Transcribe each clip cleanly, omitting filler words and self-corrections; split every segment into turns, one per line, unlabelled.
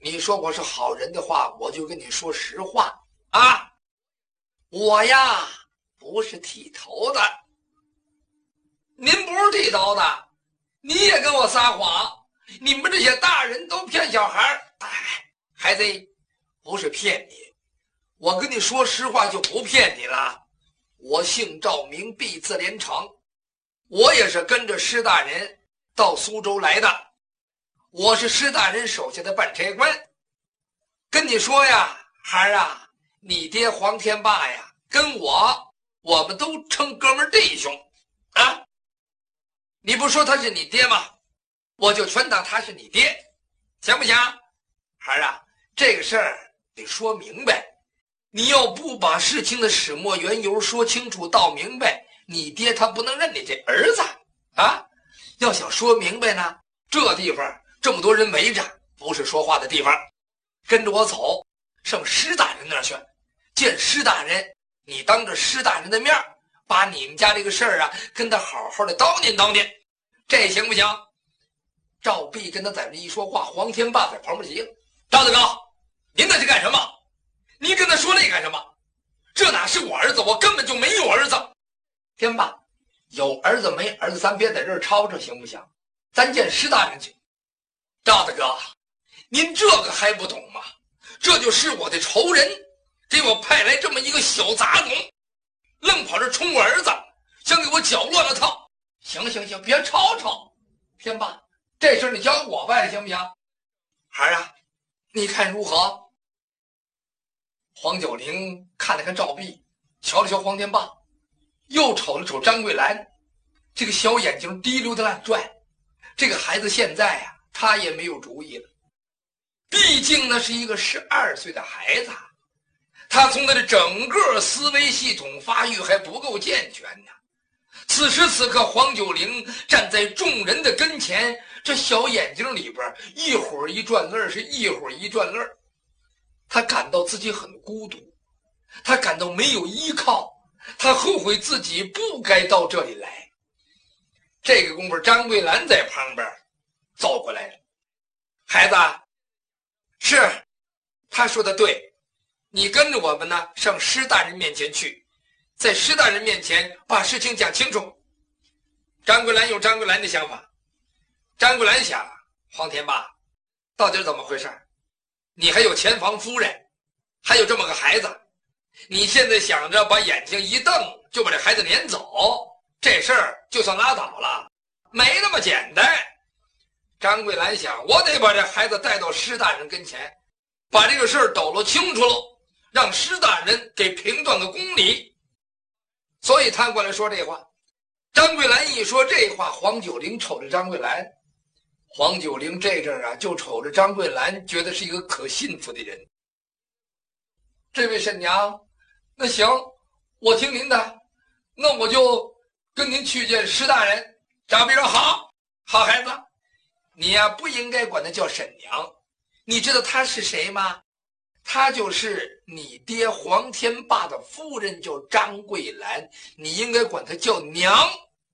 你说我是好人的话，我就跟你说实话啊。我呀，不是剃头的。您不是剃头的，你也跟我撒谎。你们这些大人都骗小孩。孩子，不是骗你，我跟你说实话就不骗你了。我姓赵，名毕，字连成，我也是跟着施大人到苏州来的。我是施大人手下的办差官。跟你说呀，孩儿啊，你爹黄天霸呀，跟我们都称哥们弟兄啊。你不说他是你爹吗？我就全当他是你爹，行不行？孩儿啊，这个事儿得说明白。你要不把事情的始末缘由说清楚道明白，你爹他不能认你这儿子啊。要想说明白呢，这地方这么多人围着，不是说话的地方。跟着我走，上施大人那儿去，见施大人，你当着施大人的面把你们家这个事儿啊，跟他好好的叨念叨念，这行不行？赵弼跟他在这一说话，黄天霸在旁边急了：“赵大哥，您在这干什么？您跟他说那干什么？这哪是我儿子？我根本就没有儿子。”天霸，有儿子没儿子，咱别在这儿吵吵，行不行？咱见施大人去。赵大哥，您这个还不懂吗？这就是我的仇人，给我派来这么一个小杂种，愣跑这冲我儿子，想给我搅乱了套。行，别吵吵。天霸，这事你交给我办了，行不行？孩儿啊，你看如何？黄九龄看了看赵弼，瞧了瞧黄天霸，又瞅了瞅张桂兰，这个小眼睛滴溜的乱转。这个孩子现在啊，他也没有主意了。毕竟那是一个12岁的孩子，他从他的整个思维系统发育还不够健全呢。此时此刻，黄九龄站在众人的跟前，这小眼睛里边一会儿一转乐，是一会儿一转乐。他感到自己很孤独，他感到没有依靠，他后悔自己不该到这里来。这个功夫，张桂兰在旁边走过来了：“孩子，是，他说的对，你跟着我们呢，上施大人面前去，在施大人面前把事情讲清楚。”张桂兰有张桂兰的想法。张桂兰想：黄天霸，到底怎么回事？你还有前房夫人，还有这么个孩子，你现在想着把眼睛一瞪就把这孩子撵走，这事儿就算拉倒了，没那么简单。张桂兰想，我得把这孩子带到施大人跟前，把这个事儿抖搂清楚了，让施大人给评断个公理。所以他过来说这话。张桂兰一说这话，黄九龄瞅着张桂兰，黄九龄这阵儿啊，就瞅着张桂兰，觉得是一个可信服的人。这位婶娘，那行，我听您的，那我就跟您去见施大人。张弼说：“好孩子，你呀不应该管她叫婶娘，你知道她是谁吗？她就是你爹黄天霸的夫人，叫张桂兰，你应该管她叫娘。”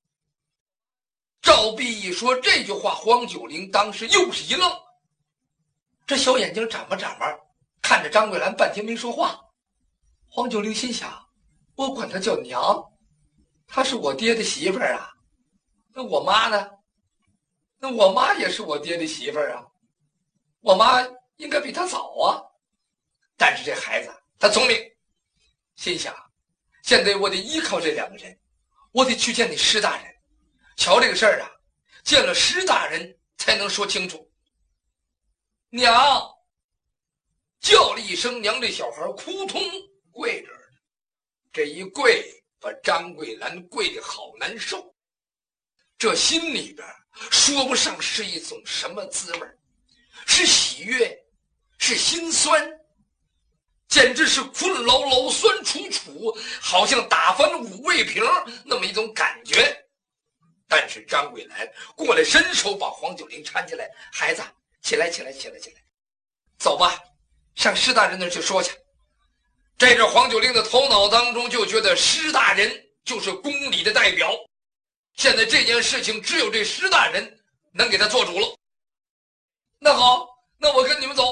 赵弼一说这句话，黄九龄当时又是一愣，这小眼睛眨巴眨巴看着张桂兰，半天没说话。黄九龄心想，我管她叫娘，她是我爹的媳妇儿啊，那我妈呢？那我妈也是我爹的媳妇儿啊，我妈应该比她早啊。但是这孩子他聪明，心想，现在我得依靠这两个人，我得去见你施大人。瞧这个事儿啊，见了施大人才能说清楚。娘，叫了一声娘，这小孩扑通跪着了。这一跪，把张桂兰跪得好难受，这心里边说不上是一种什么滋味，是喜悦，是心酸，简直是困牢牢酸楚楚，好像打翻了五味瓶那么一种感觉。但是张桂兰过来伸手把黄九龄搀起来：“孩子，起来，走吧，上施大人那儿去说去。”这阵黄九龄的头脑当中就觉得施大人就是公理的代表，现在这件事情只有这施大人能给他做主了。那好，那我跟你们走。